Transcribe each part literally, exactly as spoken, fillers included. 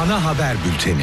Ana Haber Bülteni.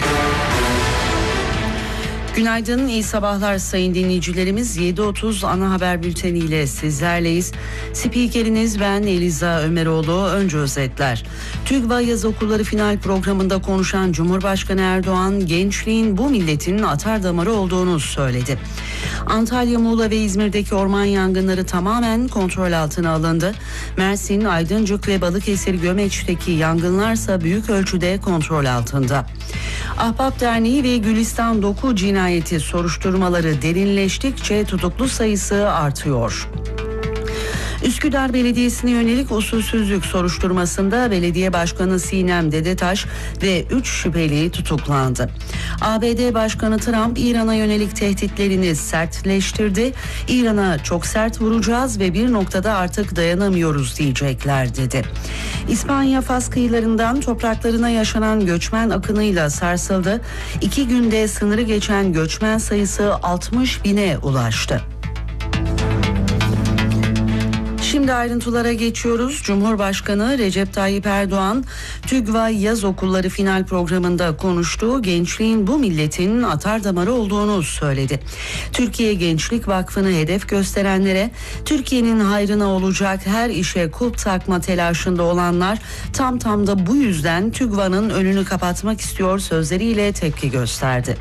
Günaydın, iyi sabahlar sayın dinleyicilerimiz. yedi otuz Ana Haber Bülteni ile sizlerleyiz. Spikeriniz ben Eliza Ömeroğlu. Önce özetler. TÜGVA Yaz Okulları Final Programı'nda konuşan Cumhurbaşkanı Erdoğan, gençliğin bu milletin atar damarı olduğunu söyledi. Antalya, Muğla ve İzmir'deki orman yangınları tamamen kontrol altına alındı. Mersin, Aydıncık ve Balıkesir Gömeç'teki yangınlarsa büyük ölçüde kontrol altında. Ahbap Derneği ve Gülistan Doku cinayeti soruşturmaları derinleştikçe tutuklu sayısı artıyor. Üsküdar Belediyesi'ne yönelik usulsüzlük soruşturmasında belediye başkanı Sinem Dedetaş ve üç şüpheli tutuklandı. A B D Başkanı Trump, İran'a yönelik tehditlerini sertleştirdi. İran'a çok sert vuracağız ve bir noktada artık dayanamıyoruz diyecekler dedi. İspanya, Fas kıyılarından topraklarına yaşanan göçmen akınıyla sarsıldı. İki günde sınırı geçen göçmen sayısı altmış bine ulaştı. Şimdi ayrıntılara geçiyoruz. Cumhurbaşkanı Recep Tayyip Erdoğan, TÜGVA Yaz Okulları Final Programı'nda konuştuğu gençliğin bu milletin atar damarı olduğunu söyledi. Türkiye Gençlik Vakfı'nı hedef gösterenlere, Türkiye'nin hayrına olacak her işe kulp takma telaşında olanlar tam tam da bu yüzden TÜGVA'nın önünü kapatmak istiyor sözleriyle tepki gösterdi.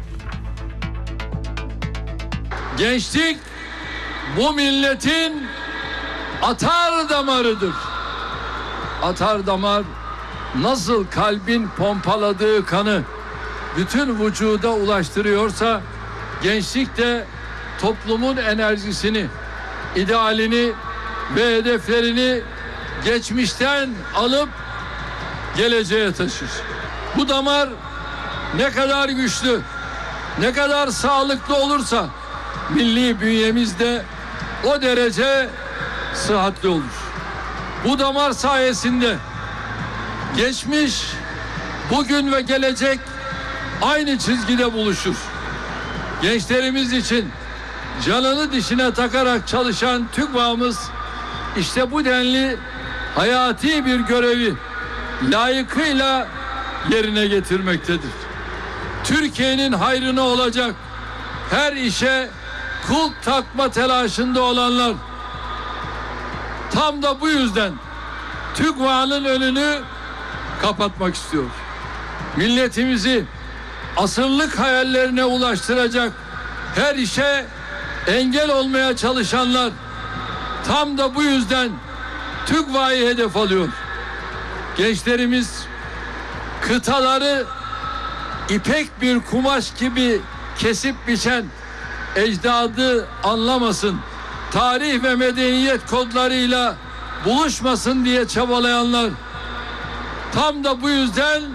Gençlik bu milletin atar damarıdır. Atar damar nasıl kalbin pompaladığı kanı bütün vücuda ulaştırıyorsa, gençlik de toplumun enerjisini, idealini ve hedeflerini geçmişten alıp geleceğe taşır. Bu damar ne kadar güçlü, ne kadar sağlıklı olursa milli bünyemiz de o derece sıhhatli olur. Bu damar sayesinde geçmiş, bugün ve gelecek aynı çizgide buluşur. Gençlerimiz için canını dişine takarak çalışan TÜGVA'mız işte bu denli hayati bir görevi layıkıyla yerine getirmektedir. Türkiye'nin hayrına olacak her işe kulp takma telaşında olanlar tam da bu yüzden TÜGVA'nın önünü kapatmak istiyor. Milletimizi asırlık hayallerine ulaştıracak her işe engel olmaya çalışanlar tam da bu yüzden TÜGVA'yı hedef alıyor. Gençlerimiz kıtaları ipek bir kumaş gibi kesip biçen ecdadı anlamasın, tarih ve medeniyet kodlarıyla buluşmasın diye çabalayanlar tam da bu yüzden